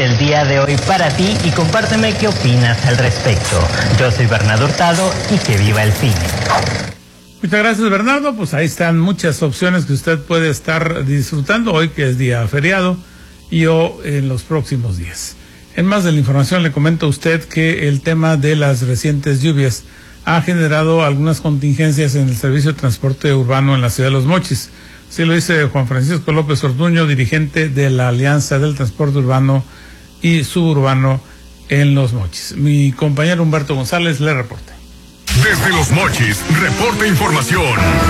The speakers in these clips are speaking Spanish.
el día de hoy para ti y compárteme qué opinas al respecto. Yo soy Bernardo Hurtado y que viva el cine. Muchas gracias, Bernardo. Pues ahí están muchas opciones que usted puede estar disfrutando hoy, que es día feriado, y o en los próximos días. En más de la información le comento a usted que el tema de las recientes lluvias ha generado algunas contingencias en el servicio de transporte urbano en la ciudad de Los Mochis. Así lo dice Juan Francisco López Orduño, dirigente de la Alianza del Transporte Urbano y Suburbano en Los Mochis. Mi compañero Humberto González le reporta. Desde Los Mochis, reporta información.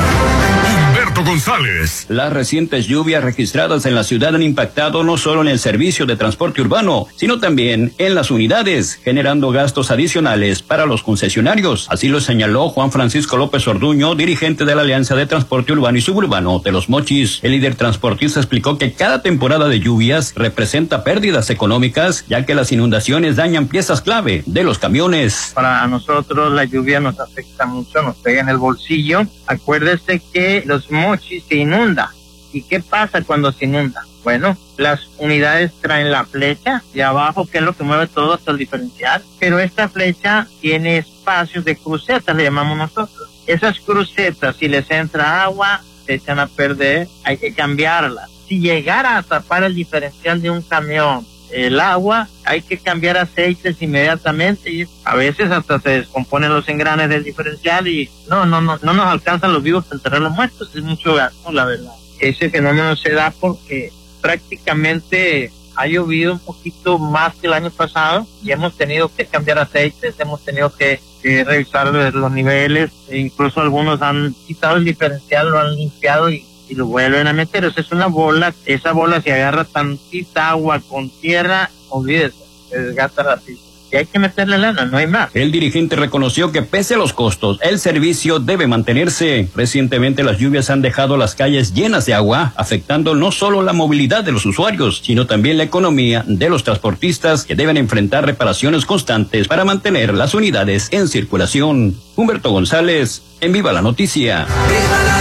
Humberto González. Las recientes lluvias registradas en la ciudad han impactado no solo en el servicio de transporte urbano, sino también en las unidades, generando gastos adicionales para los concesionarios. Así lo señaló Juan Francisco López Orduño, dirigente de la Alianza de Transporte Urbano y Suburbano de Los Mochis. El líder transportista explicó que cada temporada de lluvias representa pérdidas económicas, ya que las inundaciones dañan piezas clave de los camiones. Para nosotros la lluvia nos afecta mucho, nos pega en el bolsillo. Acuérdese que Los Mochis se inunda. ¿Y qué pasa cuando se inunda? Bueno, las unidades traen la flecha de abajo, que es lo que mueve todo hasta el diferencial, pero esta flecha tiene espacios de crucetas, le llamamos nosotros. Esas crucetas, si les entra agua, se echan a perder, hay que cambiarlas. Si llegara a tapar el diferencial de un camión, el agua, hay que cambiar aceites inmediatamente y a veces hasta se descomponen los engranes del diferencial y no nos alcanzan los vivos para enterrar los muertos, es mucho gasto, la verdad. Ese fenómeno se da porque prácticamente ha llovido un poquito más que el año pasado y hemos tenido que cambiar aceites, hemos tenido que revisar los niveles, e incluso algunos han quitado el diferencial, lo han limpiado y lo vuelven a meter. O sea, es una bola, esa bola si agarra tantita agua con tierra, olvídese, se desgasta rapidísimo. Y hay que meterle lana, no hay más. El dirigente reconoció que pese a los costos, el servicio debe mantenerse. Recientemente las lluvias han dejado las calles llenas de agua, afectando no solo la movilidad de los usuarios, sino también la economía de los transportistas que deben enfrentar reparaciones constantes para mantener las unidades en circulación. Humberto González, en Viva la Noticia. ¡Viva la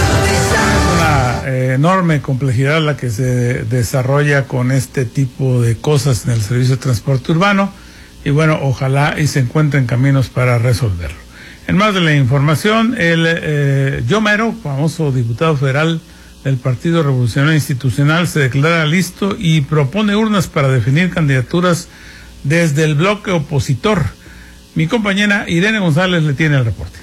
noticia! Enorme complejidad la que se desarrolla con este tipo de cosas en el servicio de transporte urbano y bueno, ojalá y se encuentren caminos para resolverlo. En más de la información, Joe Mero, famoso diputado federal del Partido Revolucionario Institucional, se declara listo y propone urnas para definir candidaturas desde el bloque opositor. Mi compañera Irene González le tiene el reporte.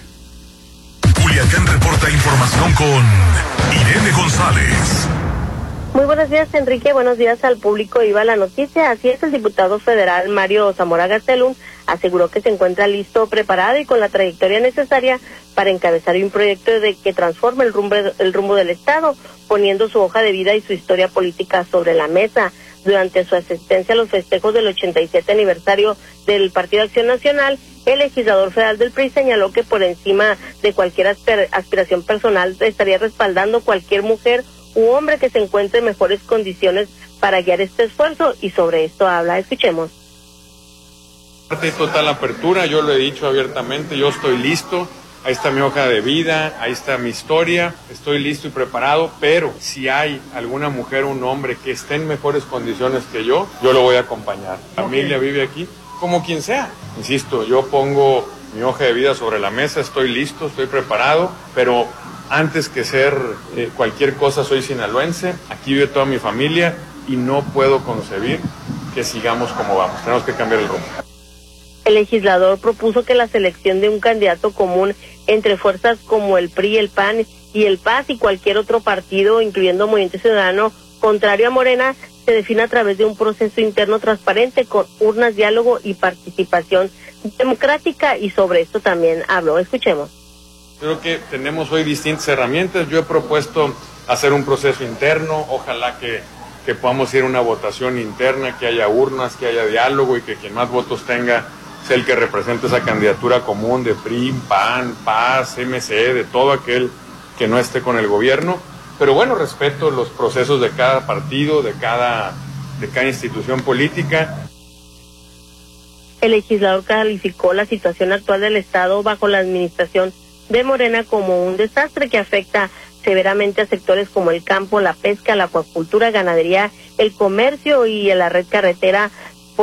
Culiacán reporta información con Irene González. Muy buenos días, Enrique. Buenos días al público. Iba la noticia. Así es, el diputado federal Mario Zamora Gastelum aseguró que se encuentra listo, preparado y con la trayectoria necesaria para encabezar un proyecto que transforme el rumbo del Estado, poniendo su hoja de vida y su historia política sobre la mesa. Durante su asistencia a los festejos del 87 aniversario del Partido Acción Nacional, el legislador federal del PRI señaló que por encima de cualquier aspiración personal estaría respaldando cualquier mujer u hombre que se encuentre en mejores condiciones para guiar este esfuerzo, y sobre esto habla. Escuchemos. De total apertura, yo lo he dicho abiertamente, yo estoy listo, ahí está mi hoja de vida, ahí está mi historia, estoy listo y preparado, pero si hay alguna mujer o un hombre que esté en mejores condiciones que yo lo voy a acompañar. Mi familia vive aquí, como quien sea. Insisto, yo pongo mi hoja de vida sobre la mesa, estoy listo, estoy preparado, pero antes que ser cualquier cosa soy sinaloense, aquí vive toda mi familia y no puedo concebir que sigamos como vamos, tenemos que cambiar el rumbo. El legislador propuso que la selección de un candidato común entre fuerzas como el PRI, el PAN y el PAS y cualquier otro partido, incluyendo Movimiento Ciudadano, contrario a Morena, se define a través de un proceso interno transparente con urnas, diálogo y participación democrática, y sobre esto también habló. Escuchemos. Creo que tenemos hoy distintas herramientas. Yo he propuesto hacer un proceso interno, ojalá que podamos ir a una votación interna, que haya urnas, que haya diálogo y que quien más votos tenga sea el que represente esa candidatura común de PRI, PAN, PAS, MC, de todo aquel que no esté con el gobierno. Pero bueno, respeto los procesos de cada partido, de cada institución política. El legislador calificó la situación actual del Estado bajo la administración de Morena como un desastre que afecta severamente a sectores como el campo, la pesca, la acuacultura, ganadería, el comercio y la red carretera,